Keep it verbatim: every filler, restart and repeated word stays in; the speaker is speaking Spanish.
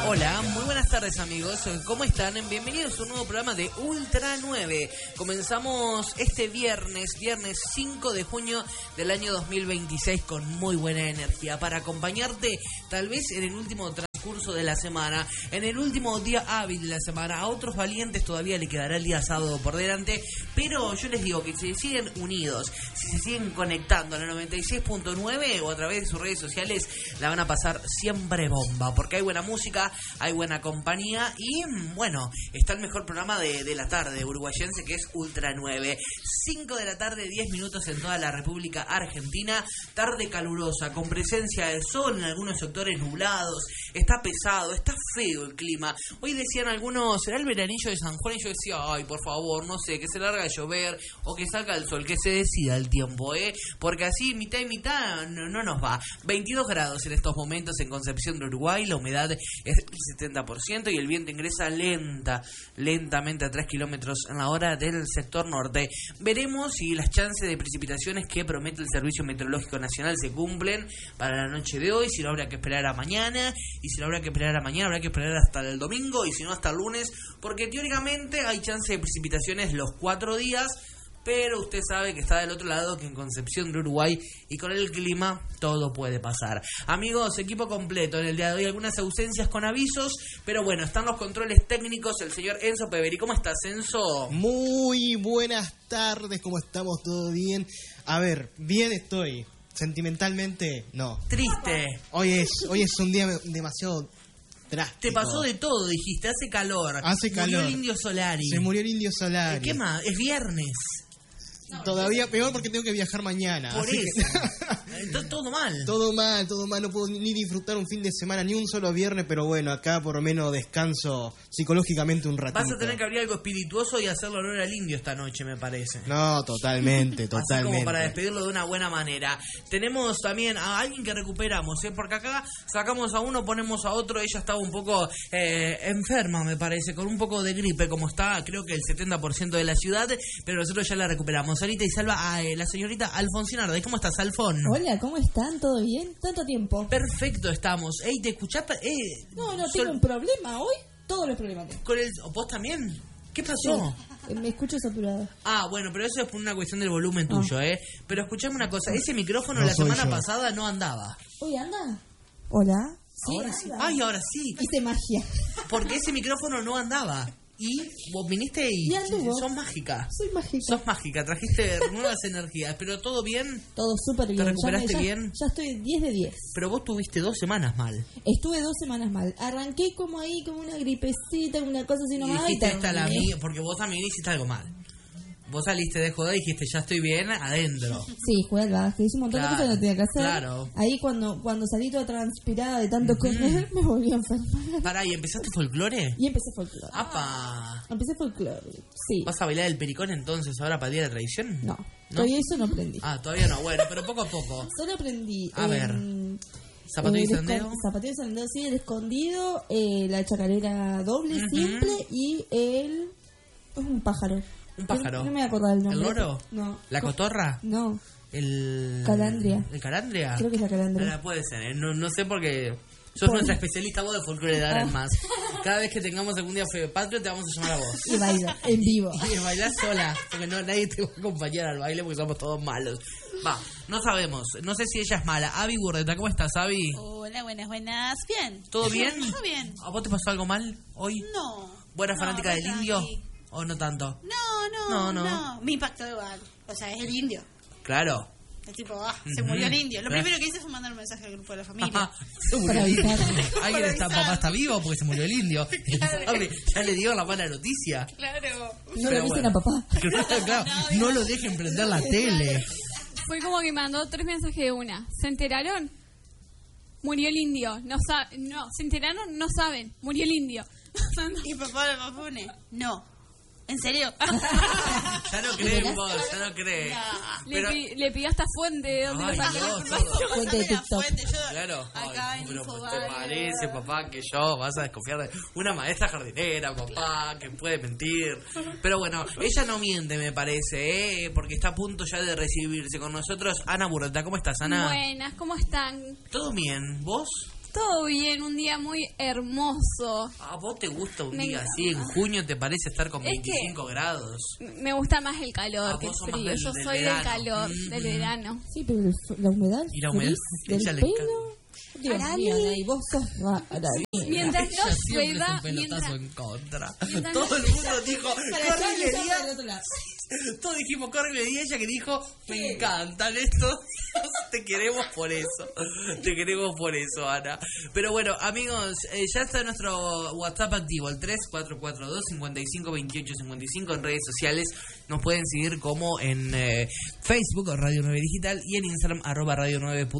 Hola, muy buenas tardes amigos, ¿cómo están? Bienvenidos a un nuevo programa de Ultra nueve. Comenzamos este viernes, viernes cinco de junio del año dos mil veintiséis con muy buena energía para acompañarte tal vez en el último transcurso de la semana, en el último día hábil de la semana. A otros valientes todavía le quedará el día sábado por delante, pero yo les digo que si siguen unidos, si se siguen conectando a la noventa y seis punto nueve o a través de sus redes sociales, la van a pasar siempre bomba, porque hay buena música, hay buena compañía y, bueno, está el mejor programa de, de la tarde uruguayense, que es Ultra nueve. cinco de la tarde, diez minutos en toda la República Argentina. Tarde calurosa, con presencia de sol en algunos sectores nublados. Está pesado, está feo el clima. Hoy decían algunos, será el veranillo de San Juan, y yo decía, ay, por favor, no sé, que se larga a llover o que salga el sol, que se decida el tiempo, ¿eh? Porque así, mitad y mitad, no, no nos va. veintidós grados en estos momentos en Concepción de Uruguay, la humedad es el setenta por ciento y el viento ingresa lenta, lentamente a tres kilómetros en la hora del sector norte. Veremos si las chances de precipitaciones que promete el Servicio Meteorológico Nacional se cumplen para la noche de hoy, si no habrá que esperar a mañana, y si no habrá que esperar a mañana, habrá que esperar hasta el domingo, y si no hasta el lunes, porque teóricamente hay chance de precipitaciones los cuatro días, pero usted sabe que está del otro lado, que en Concepción de Uruguay, y con el clima todo puede pasar. Amigos, equipo completo en el día de hoy, algunas ausencias con avisos, pero bueno, están los controles técnicos, el señor Enzo Peveri. ¿Cómo estás, Enzo? Muy buenas tardes, ¿cómo estamos? ¿Todo bien? A ver, bien estoy. Sentimentalmente, no. Triste. Hoy es, hoy es un día demasiado drástico. Te pasó de todo, dijiste, hace calor. Hace calor. Murió el Indio Solari. Se murió el Indio Solari. ¿Qué más? Es viernes. Todavía peor porque tengo que viajar mañana. Por así eso. Que... Entonces, todo mal. Todo mal, todo mal. No puedo ni disfrutar un fin de semana, ni un solo viernes, pero bueno, acá por lo menos descanso psicológicamente un ratito. Vas a tener que abrir algo espirituoso y hacerle honor al indio esta noche, me parece. No, totalmente, totalmente. Así como para despedirlo de una buena manera. Tenemos también a alguien que recuperamos, ¿eh? Porque acá sacamos a uno, ponemos a otro. Ella estaba un poco eh, enferma, me parece, con un poco de gripe, como está, creo que el setenta por ciento de la ciudad, pero nosotros ya la recuperamos. Ahorita y salva a eh, la señorita Alfonsina Arday. ¿Cómo estás, Alfon? Hola, ¿cómo están? ¿Todo bien? ¿Tanto tiempo? Perfecto, estamos. Ey, ¿te escuchaste? Eh, no, no, sol... tengo un problema hoy. Todos los problemas tengo. ¿Con el... ¿Vos también? ¿Qué pasó? Sí, me escucho saturada. Ah, bueno, pero eso es por una cuestión del volumen tuyo, oh. ¿eh? Pero escuchame una cosa. Ese micrófono no la semana yo. pasada no andaba. ¿Hoy anda? Hola. Sí, ahora sí. Ay, ahora sí. Hice magia. Porque ese micrófono no andaba. Y vos viniste y, y anduvo. Sos mágica. Soy mágica. Sos mágica, trajiste nuevas energías. ¿Pero todo bien? Todo súper bien. ¿Te recuperaste ya me, bien? Ya, ya estoy diez de diez. Pero vos tuviste dos semanas mal. Estuve dos semanas mal. Arranqué como ahí, como una gripecita, una cosa así nomás. Y dijiste, esta la mía, porque vos también hiciste algo mal. Vos saliste de joda y dijiste, ya estoy bien adentro. Sí, jugué al básquet, hice un montón claro, de cosas que no tenía que hacer. Claro. Ahí cuando cuando salí toda transpirada de tanto uh-huh. comer, me volví a enfermar. Pará, ¿y empezaste folclore? Y empecé folclore. ¡Apa! Empecé folclore, sí. ¿Vas a bailar el pericón entonces ahora para el Día de la Tradición? No, ¿no? Todavía eso no aprendí. Ah, todavía no, bueno, pero poco a poco. Solo aprendí... A eh, ver... Zapateo y sandeo. Zapateo y sandeo, sí, el escondido, eh, la chacarera doble, uh-huh. simple y el... Es un pájaro. Un pájaro. No, no me voy a acordar el nombre. ¿El loro? No. ¿La cotorra? No. El... Calandria. ¿El calandria? Creo que es la calandria. No, puede ser, ¿eh? no, no sé porque... Sos Por... nuestra especialista vos de folclore de ahora en más. Cada vez que tengamos algún día Fue Patrio te vamos a llamar a vos. Y baila, en vivo. Y bailar sola, porque no nadie te va a acompañar al baile porque somos todos malos. Va, no sabemos, no sé si ella es mala. Avi Burdeta, ¿cómo estás, Avi? Hola, buenas, buenas. Bien. ¿Todo bien? Todo bien. ¿A vos te pasó algo mal hoy? No. ¿Buena no, fanática del tranqui. indio? ¿O no tanto? No, no, no, no. Me impactó igual. O sea, es el indio. Claro. Es tipo, ah, se murió el indio. Lo claro. primero que hice fue mandar un mensaje al grupo de la familia. Ajá, se murió el indio. ¿Alguien está, papá está vivo porque se murió el indio? Claro. Ya le dio la mala noticia. Claro. No lo dicen a papá. Claro, claro. No, no lo dejen prender la tele. Fue como que mandó tres mensajes de una. ¿Se enteraron? Murió el indio. No saben. No, ¿se enteraron? No saben. Murió el indio. Y papá le pone, no. ¿En serio? Ya no cree en vos, ya no cree. No. Pero... Le, le pidió hasta fuente de dónde Ay, le sacó Dios, la información. Fuente de TikTok. Claro. Acá Ay, en pero Infobae. te parece, papá, que yo vas a desconfiar de una maestra jardinera, papá, que puede mentir. Pero bueno, ella no miente, me parece, ¿eh? Porque está a punto ya de recibirse con nosotros. Ana Burdeta, ¿cómo estás, Ana? Buenas, ¿cómo están? ¿Todo bien? ¿Vos? Todo bien, un día muy hermoso. ¿A vos te gusta un Me día encanta. así? ¿En junio te parece estar con Es que- veinticinco grados? Me gusta más el calor Ah, que el vos sos más frío. del- Yo del soy verano. del calor, Mm, del mm. verano. Sí, pero el f- la humedad, Y la humedad, frizz a ella del le pelo. Dios Arani. mío, Ana, y vos sos rara. Mientras Ella no siempre es llueva, un pelotazo mientras, en contra. mientras Todo no- el mundo dijo, Para corre allá y le ella para el otro lado. Todos dijimos, corre y ella que dijo, me encantan estos. Te queremos por eso. Te queremos por eso, Ana. Pero bueno, amigos, eh, ya está nuestro WhatsApp activo, el tres cuatro cuatro dos, cinco cinco, dos ocho cinco cinco. En redes sociales nos pueden seguir como en eh, Facebook, Radio nueve Digital, y en Instagram, arroba radio nueve.